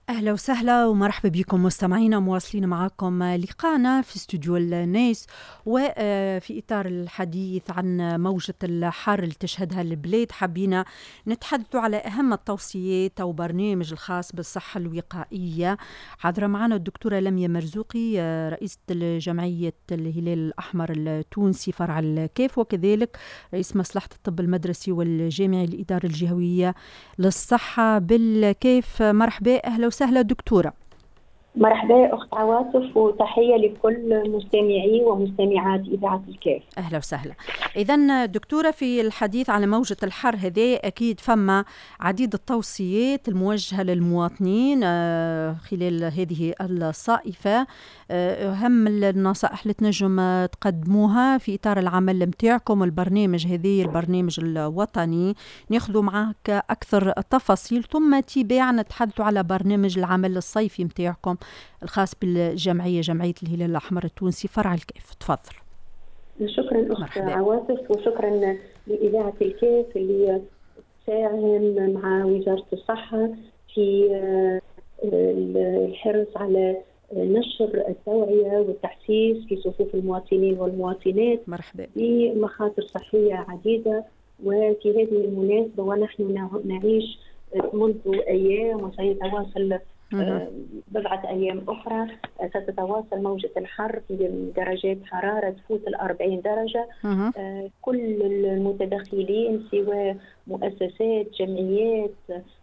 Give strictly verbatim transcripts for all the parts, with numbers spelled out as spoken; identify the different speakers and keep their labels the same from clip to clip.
Speaker 1: أهلا وسهلا ومرحبا بكم مستمعينا، مواصلين معكم لقاءنا في استوديو الناس، وفي إطار الحديث عن موجة الحر اللي تشهدها البلاد حبينا نتحدث على أهم التوصيات أو برنامج الخاص بالصحة الوقائية. حاضرة معنا الدكتورة لميا مرزوقي رئيسة جمعية الهلال الأحمر التونسي فرع الكاف، وكذلك رئيس مصلحة الطب المدرسي والجامعي الإدارة الجهوية للصحة بالكاف. مرحبا، أهلا وسهلا دكتورة.
Speaker 2: مرحبا أخت عواطف، وتحية لكل مستمعي ومستمعات إذاعة الكاف.
Speaker 1: أهلا وسهلا. إذن دكتورة، في الحديث عن موجة الحر هذه أكيد فما عديد التوصيات الموجهة للمواطنين خلال هذه الصائفة. أهم النصائح اللي تنجم تقدموها في إطار العمل متاعكم البرنامج هذه البرنامج الوطني، ناخذوا معك أكثر التفاصيل ثم تباع نتحدثوا على برنامج العمل الصيفي متاعكم الخاص بالجمعية جمعية الهلال الأحمر التونسي فرع الكاف. تفضل.
Speaker 2: شكرا أخت عواطف، وشكرا لإذاعة الكاف اللي تساهم مع وزارة الصحة في الحرص على نشر التوعية والتحسيس في صفوف المواطنين والمواطنات
Speaker 1: مرحبا
Speaker 2: بمخاطر صحية عديدة. وفي هذه المناسبة ونحن نعيش منذ أيام وسيتواصل بضعة أيام أخرى ستتواصل موجة الحر في درجات حرارة تفوت الأربعين درجة. كل المتدخلين سواء مؤسسات، جمعيات،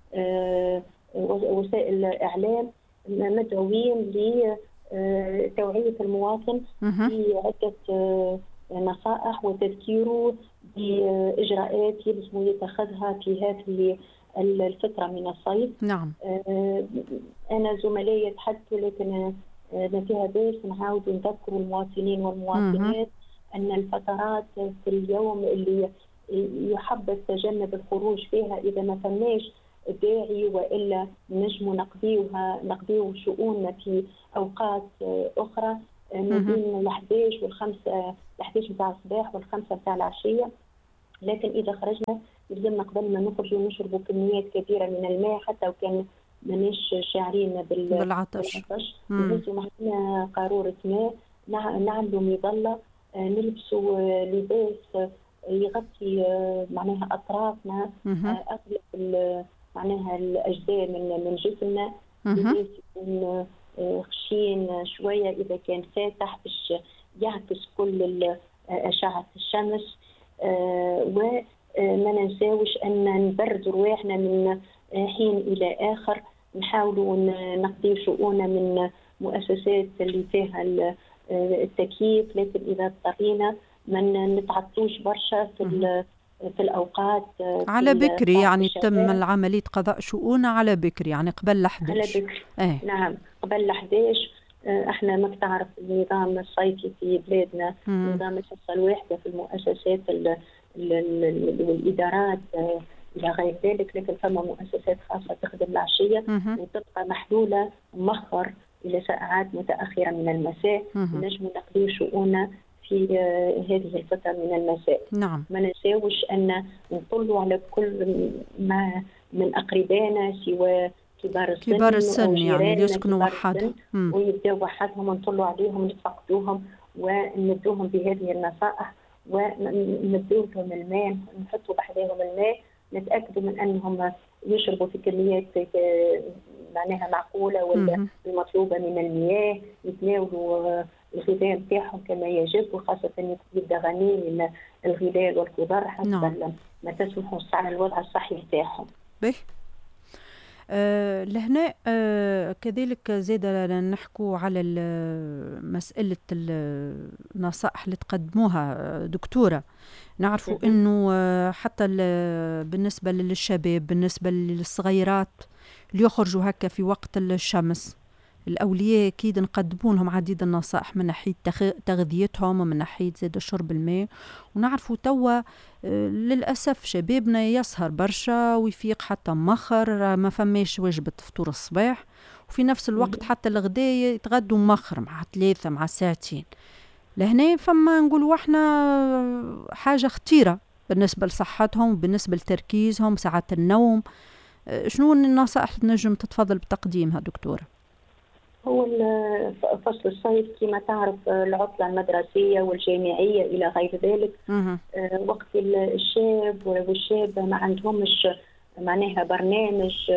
Speaker 2: وسائل الإعلام مدعوين لتوعية المواطن بعدة نصائح وتذكيره بإجراءات يلزم يتخذها في هذه الفترة من الصيف.
Speaker 1: نعم.
Speaker 2: أنا زملائي يتحدثوا، لكن ما فيها باس نعاود نذكروا المواطنين والمواطنات أن الفترات في اليوم اللي يحبذ تجنب الخروج فيها إذا ما فماش داعي، وإلا نجم نقضيوها نقضيو شؤوننا في أوقات أخرى ما بين الحداش والخمسة الحداش متاع الصباح والخمسة متاع العشية. لكن إذا خرجنا لازمنا قبل ما نخرجوا نشربوا كميات كبيرة من الماء، حتى وكان ماناش شاعرين
Speaker 1: بالعطش.
Speaker 2: نهزوا معنا قارورة ماء، نعملوا مظلة، نلبسوا لباس يغطي معناها أطرافنا، أغلب معناها الأجزاء من من جسمنا، لباس يكون خشين شوية إذا كان فاتح باش يعكس كل أشعة الشمس. وما ننساوش أن نبرد رواحنا من حين إلى آخر، نحاولوا نقضي شؤوننا من مؤسسات اللي فيها التكييف، لكن إذا اضطرينا ما نتعطوش برشا في في الأوقات
Speaker 1: على بكري، يعني تم العملية قضاء شؤون على بكري، يعني قبل الحداش.
Speaker 2: على بكري. ايه. نعم قبل الحداش. احنا ما تعرف النظام الصيفي في بلادنا، مم. نظام الحصة الواحدة في المؤسسات والإدارات إلى غير ذلك، لكن فما مؤسسات خاصة تخدم العشية وتبقى محلولة مؤخر إلى ساعات متأخرة من المساء، نجم نقضي شؤوننا في هذه الفترة من المساء.
Speaker 1: نعم.
Speaker 2: ما نساوش أن نطلوا على كل ما من أقربائنا سوى كبار السن
Speaker 1: كبار السن يعني اللي يسكنوا وحدهم،
Speaker 2: ويبداو وحدهم ونطلوا عليهم نتفقدوهم وندوهم بهذه النصائح وندوهم الماء، نحطوا بحذاهم الماء، نتأكدوا من أنهم يشربوا في كميات معناها معقولة ولا المطلوبة من المياه، يتناولوا الغذاء بتاعهم كما يجب، وخاصة يبدا غني من الغلال والخضار حتى نعم. ما تسمحوا على الوضع الصحي بتاعهم.
Speaker 1: به أه لهنا أه كذلك زادة نحكوا على مسألة النصائح اللي تقدموها دكتورة. نعرفوا أنه حتى بالنسبة للشباب، بالنسبة للصغيرات اللي يخرجوا هكا في وقت الشمس، الأولياء أكيد نقدموا لهم عديد النصائح من ناحية تغذيتهم ومن ناحية زاد شرب الماء. ونعرفوا توا للأسف شبابنا يسهر برشا ويفيق حتى مخر، ما فماش وجبة فطور الصباح، وفي نفس الوقت حتى الغداء يتغدوا مخر مع ثلاثة مع ساعتين. لهنا فما نقولوا احنا حاجة خطيرة بالنسبة لصحتهم، بالنسبة لتركيزهم، ساعات النوم. شنو النصائح اللي نجم تتفضل بتقديمها دكتورة؟
Speaker 2: هو فصل الصيف كما تعرف العطلة المدرسية والجامعية إلى غير ذلك.
Speaker 1: مه.
Speaker 2: وقت الشاب والشابة ما عندهمش معناها برنامج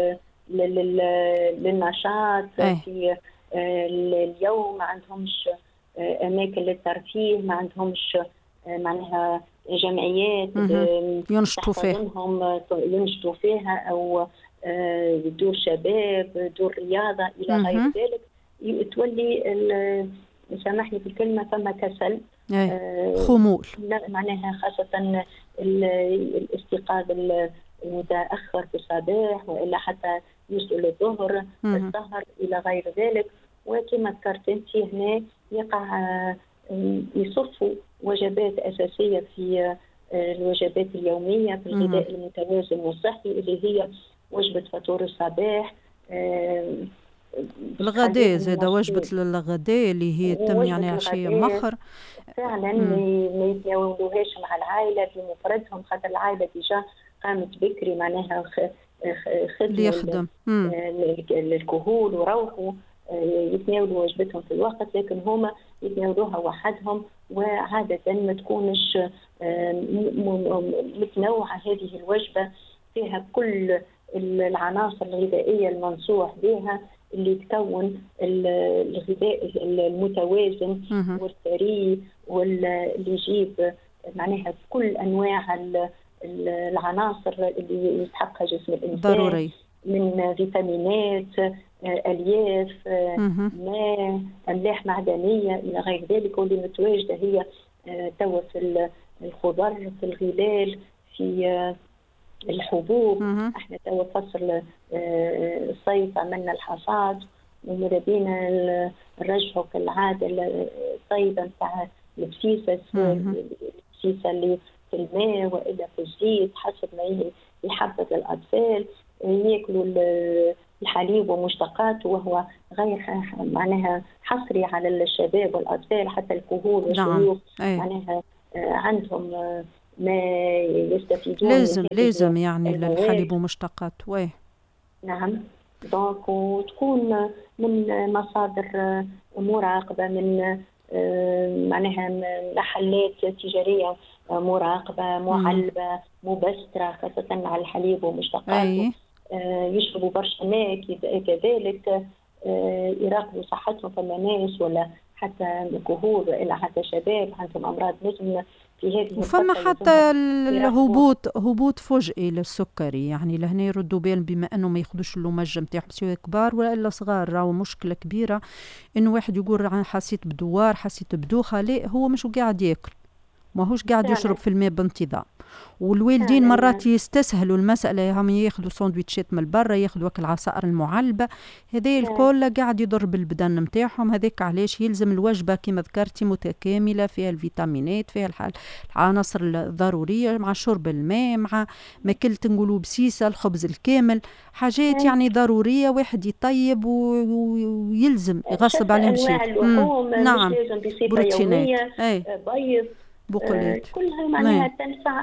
Speaker 2: للنشاط
Speaker 1: أي.
Speaker 2: في اليوم، ما عندهمش أماكن للترفيه، ما عندهمش معناها جمعيات
Speaker 1: ينشطوا فيها
Speaker 2: ينشطوا فيها أو دور شباب، دور رياضة إلى
Speaker 1: مه.
Speaker 2: غير ذلك، تولي سامحني في الكلمة فما كسل،
Speaker 1: آه خمول
Speaker 2: معناها خاصة الاستيقاظ المتأخر في الصباح وإلا حتى يوصل الظهر السهر إلى غير ذلك. وكما ذكرت أنت هنا يقع يصفوا وجبات أساسية في الوجبات اليومية في الغذاء المتوازن والصحي اللي هي وجبة فطور الصباح،
Speaker 1: الغداء زاد وجبة الغداء اللي هي تم يعني عشية مخر
Speaker 2: فعلا ما يتناولوهاش مع العائلة بمفردهم، خاطر العائلة ديجا قامت بكري معناها
Speaker 1: اللي يخدم
Speaker 2: الكهول وروحوا يتناولوا وجبتهم في الوقت، لكن هما يتناولوها وحدهم، وعادة ما تكونش متنوعة هذه الوجبة، فيها كل العناصر الغذائية المنصوح بها اللي تكون الغذاء المتوازن والثري واللي يجيب معناها كل أنواع العناصر اللي يستحقها جسم الإنسان
Speaker 1: ضروري،
Speaker 2: من فيتامينات، ألياف، ماء، أملاح معدنية إلى غير ذلك، واللي متواجدة هي توا في الخضر، في الغلال، في الحبوب. احنا توا فصل الصيف عملنا الحصاد وماذا بينا الرجح كالعادة الطيبة نتاع البسيسة، البسيسة اللي في الماء وإلا في الزيت حسب ما يحبذ الأطفال، ياكلوا الحليب ومشتقاته وهو غير معناها حصري على الشباب والأطفال، حتى الكهول والشيوخ معناها عندهم ما يستفيدون
Speaker 1: لازم لازم يعني الحليب ومشتقاته. ويه
Speaker 2: نعم، دونك وتكون من مصادر مراقبة، من معناها محلات تجارية مراقبة معلبة مبسترة، خاصة على الحليب ومشتقاته. يشربوا برشا ماء كذلك، يراقبوا صحتهم، فما ناس ولا حتى كهول وإلا حتى شباب عندهم أمراض مزمنة في هذه
Speaker 1: وفما حتى الهبوط هبوط فجئي للسكري، يعني لهنا يردوا بال بما انه ما ياخذوش اللمج نتاعهم سواء كبار ولا الا صغار. راهو مشكله كبيره انه واحد يقول حسيت بدوار حسيت بدوخه، لا هو مش قاعد ياكل، ماهوش قاعد يشرب في الماء بانتظام. والوالدين مرات يستسهلوا المسألة، هم ياخذوا ساندويتشات من برا، ياخذوا اكل العصائر المعلبة، هذا الكل قاعد يضر بالبدن نتاعهم. هذاك علاش يلزم الوجبة كما ذكرتي متكاملة، فيها الفيتامينات، فيها العناصر الضرورية، مع شرب الماء، مع ماكلة نقولوا بسيسة، الخبز الكامل، حاجات يعني ضرورية واحد يطيب ويلزم يغصب عليهم شيء.
Speaker 2: نعم، بروتينات، بيض،
Speaker 1: بقولات
Speaker 2: كلها معناها تنفع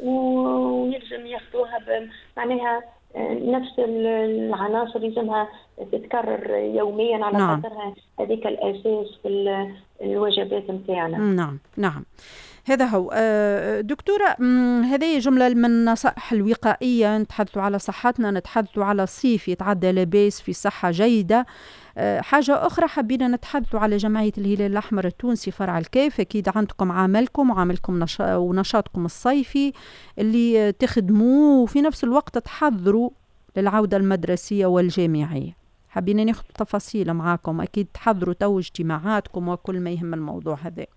Speaker 2: ويلزم ياخذوها معناها نفس العناصر يلزمها تتكرر يوميا على
Speaker 1: نعم.
Speaker 2: خاطرها هذيك الأساس في الوجبات نتاعنا.
Speaker 1: نعم نعم هذا هو. دكتورة، هذه جملة من النصائح الوقائية، نتحدثوا على صحتنا، نتحدثوا على الصيف يتعدى لاباس في صحة جيدة. حاجة أخرى حبينا نتحدثوا على جمعية الهلال الأحمر التونسي فرع الكيف. أكيد عندكم عملكم وعملكم نشا ونشاطكم الصيفي اللي تخدموه وفي نفس الوقت تحضروا للعودة المدرسية والجامعية. حبينا ناخذ تفاصيل معاكم، أكيد تحضروا تو اجتماعاتكم وكل ما يهم الموضوع هذا.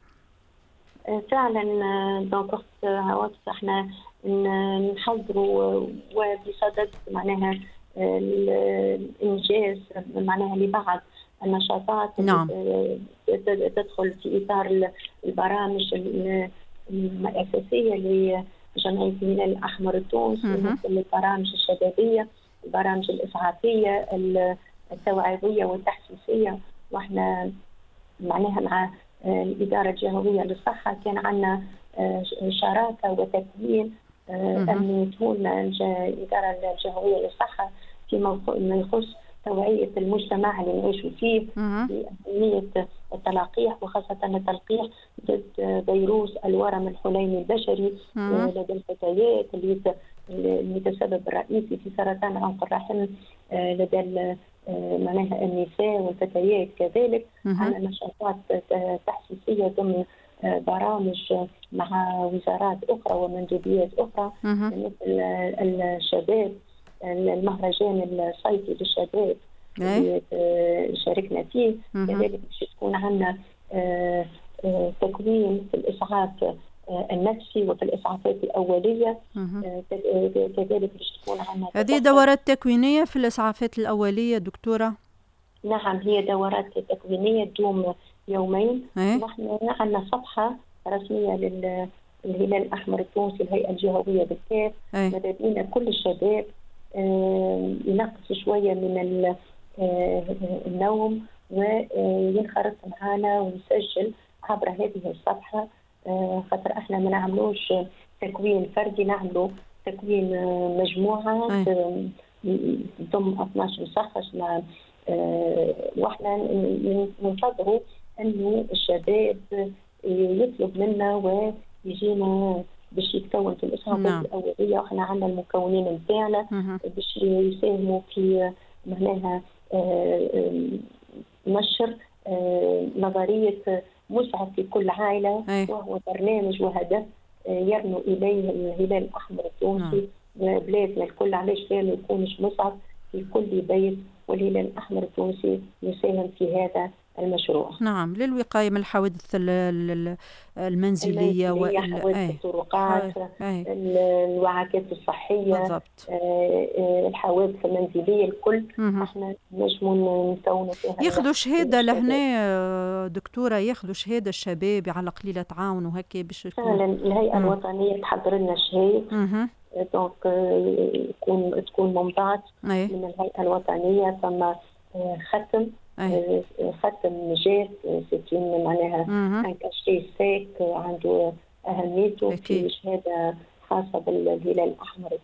Speaker 2: فعلا دونك وقت عواطف احنا نحضروا وبصدد معناها الانجاز معناها لبعض النشاطات.
Speaker 1: نعم.
Speaker 2: تدخل في اطار البرامج الاساسيه لجمعيه الهلال الاحمر التونسي، مثل البرامج الشبابيه، البرامج الاسعافيه، التوعويه والتحسيسيه. واحنا معناها مع الإدارة الجهوية للصحة كان عندنا شراكة وتكوين أن تكون الإدارة الجهوية للصحة فيما يخص توعية المجتمع اللي نعيشوا فيه بأهمية التلقيح، وخاصة التلقيح ضد فيروس الورم الحليمي البشري لدى الفتيات اللي المتسبب الرئيسي في سرطان عنق الرحم لدى معناها النساء والفتيات. كذلك عندنا نشاطات تحسيسية ضمن برامج مع وزارات أخرى ومندوبيات أخرى مثل الشباب، المهرجان الصيفي للشباب اللي شاركنا فيه. كذلك باش تكون عندنا تكوين في الإسعاف النفسي وفي الإسعافات الأولية. كذلك باش تكون عندنا
Speaker 1: هذه دورات تكوينية في الإسعافات الأولية دكتورة؟
Speaker 2: نعم، هي دورات تكوينية تدوم يومين. نحن عندنا صفحة رسمية للهلال الأحمر التونسي الهيئة الجهوية بالكاف، ماذا بينا كل الشباب ينقص شوية من النوم وينخرط معنا ويسجل عبر هذه الصفحة، خاطر احنا ما نعملوش تكوين فردي، نعملوا تكوين مجموعة تضم اثناش مشخص مع واحنا ننتظروا انه الشباب يطلب منا ويجينا باش يتكون في الإسعافات نعم. الأولية. وإحنا عندنا المكونين نتاعنا باش يساهموا في معناها نشر نظرية مسعف في كل عائلة أي. وهو برنامج وهدف يرنو إليه الهلال الأحمر التونسي وبلادنا الكل. علاش لا يكونش مسعف في كل بيت، والهلال الأحمر التونسي يساهم في هذا المشروع.
Speaker 1: نعم، للوقاية من الحوادث المنزلية
Speaker 2: وحوادث الطرقات، الوعكات الصحية بالضبط. الحوادث المنزلية الكل احنا نجموا نكونوا فيها.
Speaker 1: ياخذوا شهادة لهنا دكتورة، ياخذوا شهادة الشباب على قليل تعاونوا هكا باش
Speaker 2: فعلا الهيئة مم. الوطنية تحضر لنا شهادة دونك تكون تكون ممتعة من الهيئة الوطنية. ثم ختم أي. ختم جاف ستين معناها ان كاشي ساك عنده اهميته في شهاده خاصه بالهلال الاحمر